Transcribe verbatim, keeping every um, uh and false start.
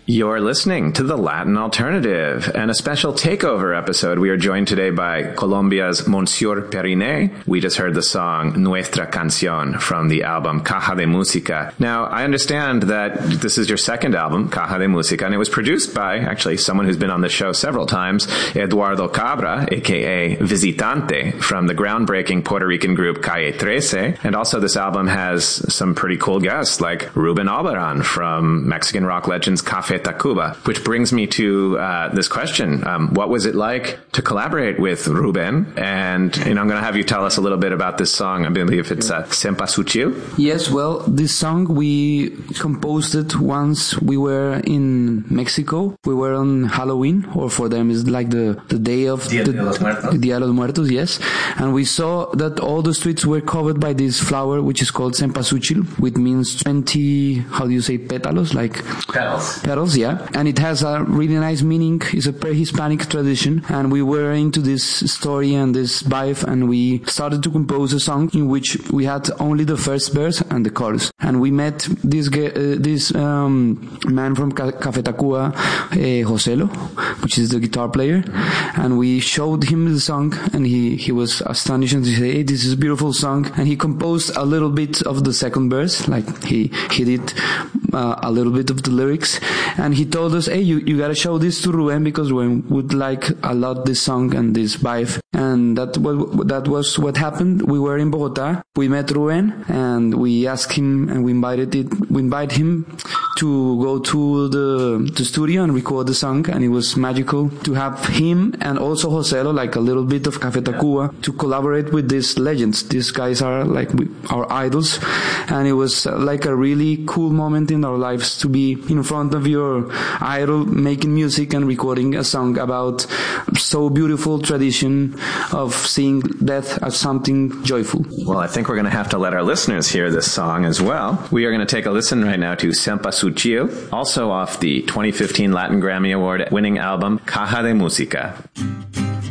You're listening to The Latin Alternative, and a special takeover episode. We are joined today by Colombia's Monsieur Periné. We just heard the song Nuestra Canción from the album Caja de Música. Now, I understand that this is your second album, Caja de Música, and it was produced by, actually, someone who's been on the show several times, Eduardo Cabra, aka Visitante, from the groundbreaking Puerto Rican group Calle trece. And also this album has some pretty cool guests, like Ruben Albarrán from Mexican rock legends Café Tacuba, which brings me to uh, this question. Um, what was it like to collaborate with Ruben? And you know, I'm going to have you tell us a little bit about this song. I believe it's uh, Cempasúchil. Yes, well, this song we composed it once we were in Mexico. We were on Halloween, or for them is like the, the day of Dia the, de los Muertos. Dia de los Muertos, yes. And we saw that all the streets were covered by this flower, which is called Cempasúchil, which means twenty, how do you say, pétalos? Like Petals. Petals, yeah. And it has a really nice meaning. It's a pre-Hispanic tradition. And we were into this story and this vibe, and we started to compose a song in which we had only the first verse and the chorus. And we met this uh, this um, man from Ca- Café Tacuba, uh, Joselo, which is the guitar player. And we showed him the song, and he, he was astonished and he said, hey, this is a beautiful song. And he composed a little bit of the second verse, like he, he did uh, a little bit of the lyrics. And he told us, hey, you, you gotta show this to Ruben because Ruben would like a lot this song and this vibe. And that was, that was what happened. We were in Bogota. We met Ruben and we asked him and we invited it, we invited him to go to the, the studio and record the song. And it was magical to have him and also Joselo, like a little bit of Café Tacuba, to collaborate with these legends. These guys are like our idols. And it was like a really cool moment in our lives to be in front of your idol making music and recording a song about so beautiful tradition of seeing death as something joyful. Well, I think we're going to have to let our listeners hear this song as well. We are going to take a listen right now to Cempasúchil, also off the twenty fifteen Latin Grammy Award winning album Caja de Música.